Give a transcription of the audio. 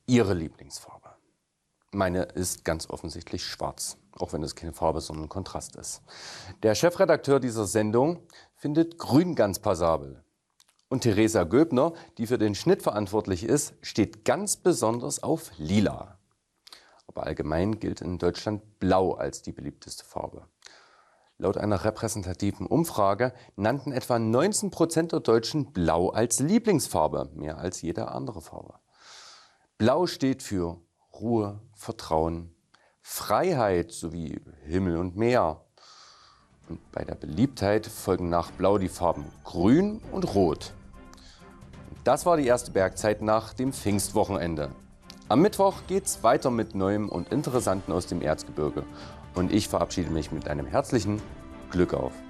Ihre Lieblingsfarbe? Meine ist ganz offensichtlich schwarz, auch wenn es keine Farbe, sondern ein Kontrast ist. Der Chefredakteur dieser Sendung findet grün ganz passabel. Und Theresa Göbner, die für den Schnitt verantwortlich ist, steht ganz besonders auf lila. Aber allgemein gilt in Deutschland blau als die beliebteste Farbe. Laut einer repräsentativen Umfrage nannten etwa 19% der Deutschen Blau als Lieblingsfarbe, mehr als jede andere Farbe. Blau steht für Ruhe, Vertrauen, Freiheit sowie Himmel und Meer. Und bei der Beliebtheit folgen nach Blau die Farben Grün und Rot. Und das war die erste Bergzeit nach dem Pfingstwochenende. Am Mittwoch geht's weiter mit Neuem und Interessanten aus dem Erzgebirge. Und ich verabschiede mich mit einem herzlichen Glück auf.